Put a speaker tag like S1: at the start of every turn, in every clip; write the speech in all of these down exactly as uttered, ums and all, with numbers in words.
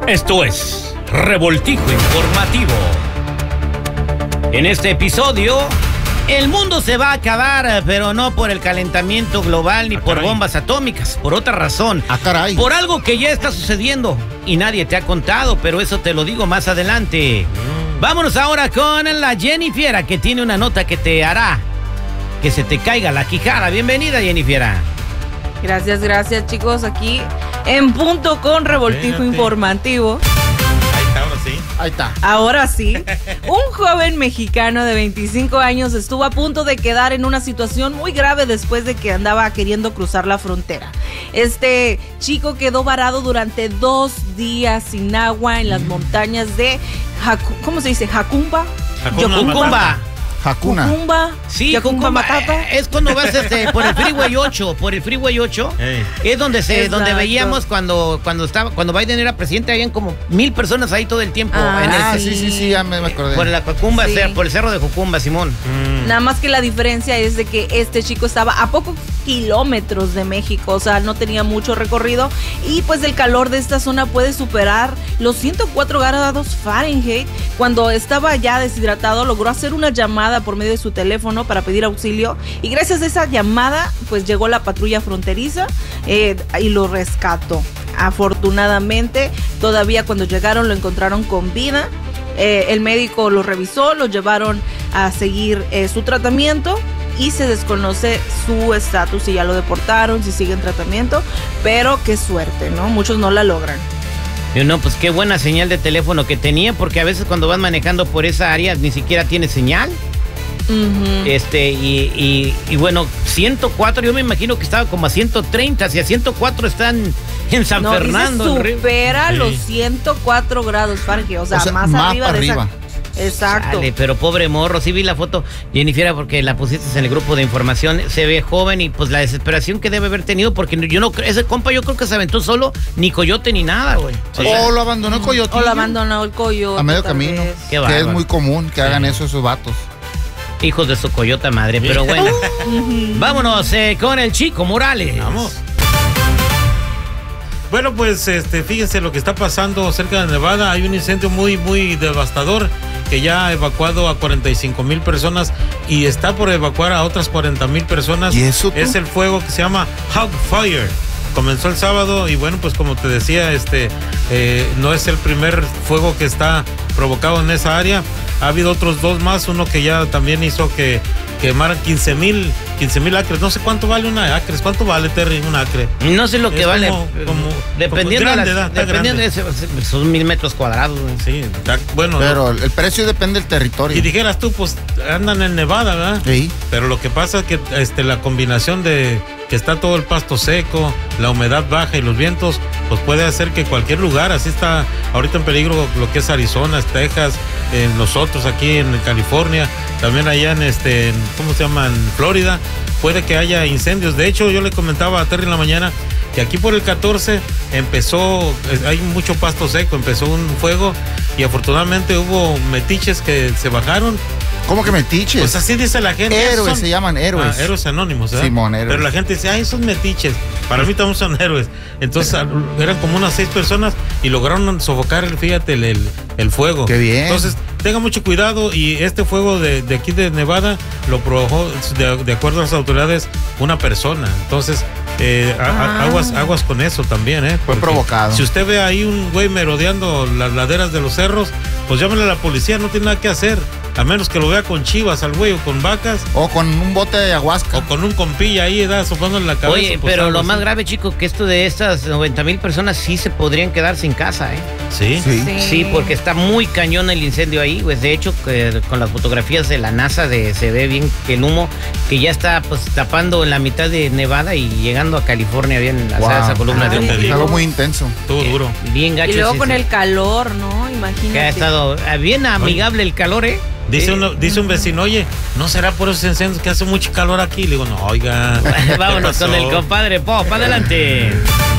S1: Esto es Revoltijo Informativo. En este episodio, el mundo se va a acabar, pero no por el calentamiento global ni ah, por bombas atómicas, por otra razón.
S2: Ah, caray.
S1: Por algo que ya está sucediendo y nadie te ha contado, pero eso te lo digo más adelante. Mm. Vámonos ahora con la Jennifiera, que tiene una nota que te hará que se te caiga la quijada. Bienvenida, Jennifiera.
S3: Gracias, gracias, chicos. Aquí en punto con Revoltijo Espérate. Informativo.
S2: Ahí está, ahora sí.
S3: Ahí está. Ahora sí. Un joven mexicano de veinticinco años estuvo a punto de quedar en una situación muy grave después de que andaba queriendo cruzar la frontera. Este chico quedó varado durante dos días sin agua en las montañas de Jacu- ¿cómo se dice? Jacumba.
S1: Jacumba.
S2: Jacuna.
S3: Jacumba.
S1: Sí, Jacumba Matata. Es cuando vas este, por el Freeway ocho, por el Freeway ocho. Hey. Es donde se, Exacto. donde veíamos cuando, cuando estaba, cuando Biden era presidente, habían como mil personas ahí todo el tiempo.
S2: Ah,
S1: en el,
S2: ah sí, sí, sí, ya me, me acordé.
S1: Por la Jacumba, sí. Por el cerro de Jacumba, Simón.
S3: Mm. Nada más que la diferencia es de que este chico estaba a pocos kilómetros de México, o sea, no tenía mucho recorrido y pues el calor de esta zona puede superar los ciento cuatro grados Fahrenheit. Cuando estaba ya deshidratado, logró hacer una llamada por medio de su teléfono para pedir auxilio y gracias a esa llamada pues llegó la patrulla fronteriza eh, y lo rescató. Afortunadamente todavía cuando llegaron lo encontraron con vida. Eh, el médico lo revisó, lo llevaron a seguir eh, su tratamiento y se desconoce su estatus, si ya lo deportaron, si sigue en tratamiento, pero qué suerte, ¿no? Muchos no la logran.
S1: No, pues qué buena señal de teléfono que tenía, porque a veces cuando vas manejando por esa área ni siquiera tiene señal. Uh-huh. Este, y, y, y bueno, ciento cuatro, yo me imagino que estaba como a ciento treinta, si a ciento cuatro están en San
S3: no,
S1: Fernando.
S3: Dice, supera sí. los ciento cuatro grados Fahrenheit, o sea, o sea más, más arriba de arriba. Esa... Exacto. Dale,
S1: pero pobre morro, sí vi la foto, Jennifer, porque la pusiste en el grupo de información, se ve joven y pues la desesperación que debe haber tenido, porque yo no, ese compa yo creo que se aventó solo, ni coyote ni nada, güey.
S2: O, sea, o lo abandonó el coyote.
S3: O lo abandonó el coyote.
S2: A medio camino, que es muy común que sí. hagan eso esos vatos.
S1: Hijos de su coyota madre, pero bueno. Vámonos eh, con el Chico Morales.
S4: Vamos. Bueno, pues este, fíjense lo que está pasando cerca de Nevada. Hay un incendio muy, muy devastador que ya ha evacuado a cuarenta y cinco mil personas y está por evacuar a otras cuarenta mil personas.
S2: ¿Y eso tú?
S4: Es el fuego que se llama Hog Fire. Comenzó el sábado y bueno, pues como te decía, este eh, no es el primer fuego que está provocado en esa área. Ha habido otros dos más, uno que ya también hizo que quemaran quince mil acres. No sé cuánto vale una acre. ¿Cuánto vale, Terry, un acre?
S1: No sé lo que
S4: es
S1: vale.
S4: Como, como,
S1: dependiendo
S4: como grande,
S1: de, la,
S4: da,
S1: dependiendo de ese, son mil metros cuadrados.
S4: Sí, está, bueno.
S2: Pero
S4: no.
S2: el precio depende del territorio.
S4: Y dijeras tú, pues andan en Nevada, ¿verdad?
S2: Sí.
S4: Pero lo que pasa es que este, la combinación de que está todo el pasto seco, la humedad baja y los vientos, pues puede hacer que cualquier lugar, así está ahorita en peligro lo que es Arizona, Texas, en nosotros aquí en California, también allá en este, en, ¿cómo se llama? En Florida, puede que haya incendios. De hecho, yo le comentaba a Terry en la mañana que aquí por el catorce empezó, hay mucho pasto seco, empezó un fuego y afortunadamente hubo metiches que se bajaron.
S2: ¿Cómo que metiches?
S4: Pues así dice la gente.
S2: Héroes
S4: son,
S2: se llaman héroes.
S4: Ah, héroes anónimos, ¿eh?
S2: Simón, héroes.
S4: Pero la gente dice, ay, son metiches. Para mí también son héroes. Entonces eran como unas seis personas y lograron sofocar, fíjate, el, el, el fuego.
S2: Qué bien.
S4: Entonces, tenga mucho cuidado y este fuego de, de aquí de Nevada lo provocó, de, de acuerdo a las autoridades, una persona. Entonces, eh, ah. a, aguas, aguas con eso también, ¿eh?
S2: Fue provocado.
S4: Si usted ve ahí un güey merodeando las laderas de los cerros, pues llámale a la policía, no tiene nada que hacer. A menos que lo vea con chivas al güey o con vacas.
S2: O con un bote de ayahuasca.
S4: O con un compilla ahí, da, sopando en la cabeza.
S1: Oye, pues, pero lo así. Más grave, chico, que esto de estas noventa mil personas sí se podrían quedar sin casa, ¿eh?
S4: ¿Sí?
S2: Sí.
S3: Sí,
S1: sí porque está muy cañón el incendio ahí. Pues de hecho, eh, con las fotografías de la NASA de, se ve bien que el humo que ya está pues tapando en la mitad de Nevada y llegando a California bien, wow. a esa columna
S3: Ay,
S1: de humo.
S2: Es algo muy intenso.
S4: Todo
S1: eh,
S4: duro.
S1: Bien gacho.
S3: Y luego
S1: sí,
S3: con
S1: sí.
S3: el calor, ¿no? Imagínate.
S1: Que ha estado bien amigable Oye. el calor, ¿eh?
S4: Dice, eh, uno, dice un vecino, oye, ¿no será por esos incendios que hace mucho calor aquí? Le digo, no, oiga.
S1: Vámonos con el compadre Pop, adelante.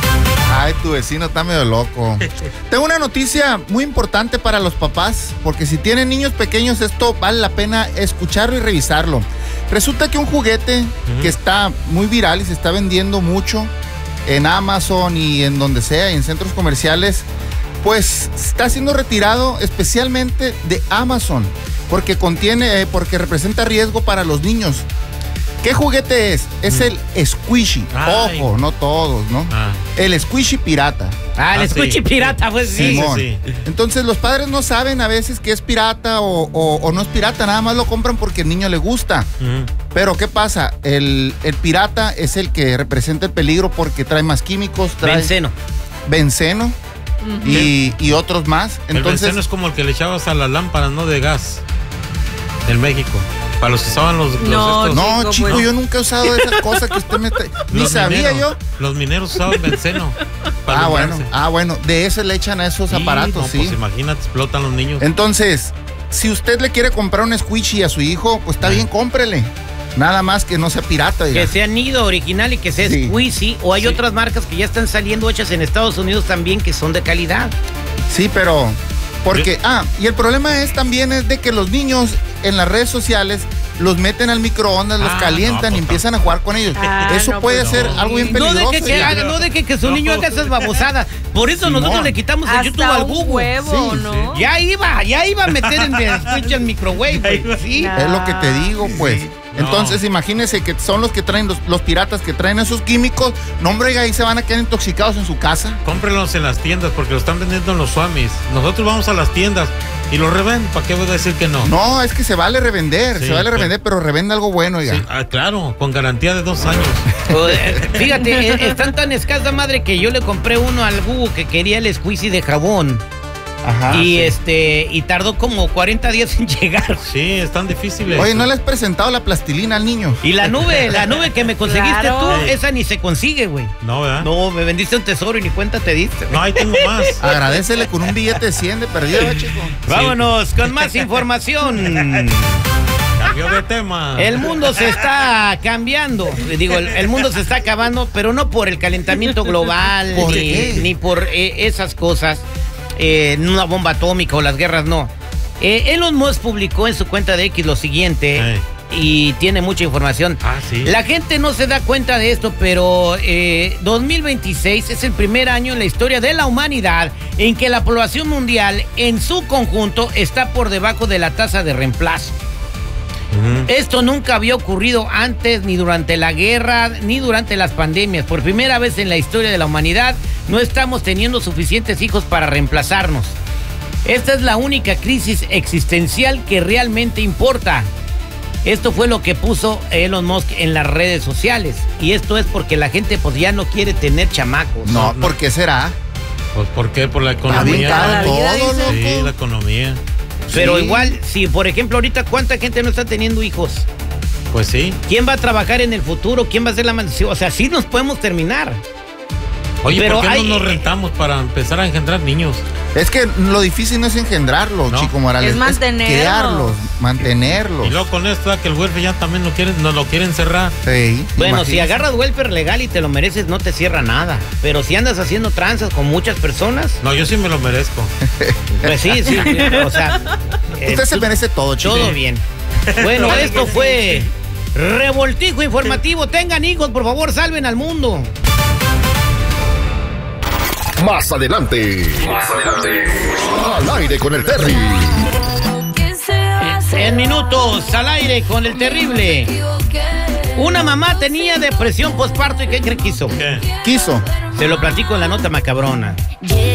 S2: Ay, tu vecino está medio loco. Tengo una noticia muy importante para los papás, porque si tienen niños pequeños, esto vale la pena escucharlo y revisarlo. Resulta que un juguete uh-huh. que está muy viral y se está vendiendo mucho en Amazon y en donde sea, y en centros comerciales, pues está siendo retirado especialmente de Amazon porque contiene, eh, porque representa riesgo para los niños. ¿Qué juguete es? Es el Squishy.
S4: Ay.
S2: Ojo, no todos, ¿no?
S4: Ah.
S2: El Squishy pirata.
S1: Ah, el
S4: Ah,
S1: Squishy
S4: sí.
S1: pirata, pues sí.
S2: Simón.
S4: sí, sí.
S2: Entonces los padres no saben a veces que es pirata o, o- o no es pirata, nada más lo compran porque el niño le gusta.
S4: Ujú.
S2: Pero ¿qué pasa? El, el pirata es el que representa el peligro porque trae más químicos, trae
S1: Benceno.
S2: benceno y, y otros más.
S4: El
S2: Entonces,
S4: benceno es como el que le echabas a las lámparas, ¿no? De gas. En México. Para los que usaban los, los
S3: No,
S4: estos-
S2: no,
S3: chico,
S2: chico,
S3: pues.
S2: yo nunca he usado esas cosas que usted me está... Ni
S4: los
S2: sabía
S4: mineros.
S2: yo.
S4: Los mineros usaban benceno. para
S2: Ah, bueno,
S4: alumbrarse.
S2: ah, bueno, de ese le echan a esos
S4: Sí,
S2: aparatos,
S4: no,
S2: sí.
S4: Pues imagínate, explotan los niños.
S2: Entonces, si usted le quiere comprar un Squishy a su hijo, pues está bien, cómprele. Nada más que no sea pirata, diga.
S1: Que sea nido original y que sea
S2: Sí.
S1: Squeezy. O hay
S4: Sí.
S1: otras marcas que ya están saliendo hechas en Estados Unidos también que son de calidad.
S2: Sí, pero... Porque, ah, y el problema es también es de que los niños en las redes sociales los meten al microondas, los
S4: Ah,
S2: calientan
S4: no,
S2: y
S4: pues,
S2: empiezan a jugar con ellos.
S3: Ah,
S2: Eso
S3: no,
S2: puede
S3: pues,
S2: ser
S4: no.
S2: algo bien
S1: No
S2: peligroso.
S1: deje, que,
S2: diga.
S1: haga- no deje que su
S4: No.
S1: niño haga esas babosadas. Por eso nosotros
S2: Simón.
S1: le quitamos el YouTube
S3: Hasta
S1: al
S3: un
S1: Google.
S3: huevo,
S2: Sí,
S3: ¿no?
S1: Ya iba, ya iba a meter en el Squishy al microwave, güey. Sí.
S3: Nah.
S2: Es lo que te digo, pues.
S4: Sí.
S2: Entonces,
S4: No.
S2: imagínense que son los que traen, los, los piratas que traen esos químicos. No, hombre, ahí se van a quedar intoxicados en su casa.
S4: Cómprenlos en las tiendas porque lo están vendiendo en los Swamis. Nosotros vamos a las tiendas y los revenden. ¿Para qué voy a decir que no?
S2: No, es que se vale revender,
S4: Sí,
S2: se vale
S4: pero-
S2: revender, pero revende algo bueno, oiga.
S4: Sí, ah, claro, con garantía de dos años.
S1: Joder, fíjate, eh, están tan escasa madre que yo le compré uno al Google que quería el Squeezy de jabón.
S2: Ajá.
S1: y este y tardó como cuarenta días en llegar.
S4: Sí, están difíciles.
S2: Oye, ¿no le has presentado la plastilina al niño?
S1: Y la nube, la nube que me conseguiste
S3: Claro.
S1: tú, esa ni se consigue, güey.
S4: No, ¿verdad?
S1: No, me vendiste un tesoro y ni cuenta te diste.
S4: No, ahí tengo más.
S2: Agradecele con un billete de cien de perdido, chico.
S1: Vámonos con más información.
S4: Cambió de tema.
S1: El mundo se está cambiando. Digo, el, el mundo se está acabando, pero no por el calentamiento global,
S2: ¿Por
S1: ni,
S2: qué?
S1: ni por eh, esas cosas, eh, una bomba atómica o las guerras, no. Eh, Elon Musk publicó en su cuenta de X lo siguiente,
S4: Eh.
S1: y tiene mucha información.
S4: Ah, sí.
S1: La gente no se da cuenta de esto, pero eh, dos mil veintiséis es el primer año en la historia de la humanidad en que la población mundial en su conjunto está por debajo de la tasa de reemplazo.
S4: Ujú.
S1: Esto nunca había ocurrido antes, ni durante la guerra, ni durante las pandemias. Por primera vez en la historia de la humanidad, no estamos teniendo suficientes hijos para reemplazarnos. Esta es la única crisis existencial que realmente importa. Esto fue lo que puso Elon Musk en las redes sociales. Y esto es porque la gente pues ya no quiere tener chamacos.
S2: No,
S4: no.
S2: ¿por qué será?
S4: Pues, ¿por qué? Por la
S2: Está bien
S4: economía.
S2: caro
S3: La vida,
S2: todo,
S3: dice.
S4: Sí,
S2: loco.
S4: la economía.
S1: Pero
S2: Sí.
S1: igual, si por ejemplo ahorita cuánta gente no está teniendo hijos,
S4: Pues sí.
S1: ¿quién va a trabajar en el futuro? ¿Quién va a hacer la mansión? O sea, sí nos podemos terminar.
S4: Oye,
S1: Pero
S4: ¿por qué
S1: hay-
S4: no nos rentamos para empezar a engendrar niños?
S2: Es que lo difícil no es engendrarlos,
S4: No.
S2: Chico Morales.
S3: Es mantenerlos.
S2: crearlos, mantenerlos.
S4: Y luego con esto da que el welfare ya también lo quieren, nos lo quieren cerrar.
S2: Sí,
S1: Bueno,
S2: imagínate.
S1: si agarras welfare legal y te lo mereces, no te cierra nada. Pero si andas haciendo tranzas con muchas personas,
S4: No, yo sí me lo merezco.
S1: pues sí, sí. sí, o sea, eh,
S2: Usted se merece todo, Chico.
S1: todo bien. Bueno, esto fue Revoltijo Informativo. Tengan hijos, por favor, salven al mundo.
S5: Más adelante. Más adelante. Al aire con el Terry.
S1: En minutos, al aire con el terrible. Una mamá tenía depresión postparto y ¿qué cree que hizo?
S4: ¿Qué?
S2: Quiso.
S1: Se lo platico en la nota macabrona.